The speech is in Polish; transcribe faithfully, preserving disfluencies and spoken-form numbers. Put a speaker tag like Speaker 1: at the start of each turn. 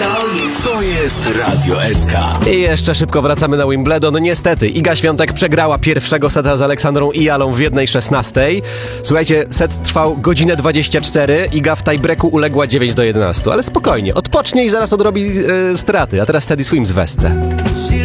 Speaker 1: To jest Radio S K.
Speaker 2: I jeszcze szybko wracamy na Wimbledon. Niestety, Iga Świątek przegrała pierwszego seta z Aleksandrą Ijalą w jednej szesnastej. Słuchajcie, set trwał godzinę dwadzieścia cztery. Iga w tiebreaku uległa dziewięć do jedenastu. Ale spokojnie, odpocznie i zaraz odrobi yy, straty. A teraz Teddy Swims w Wesce.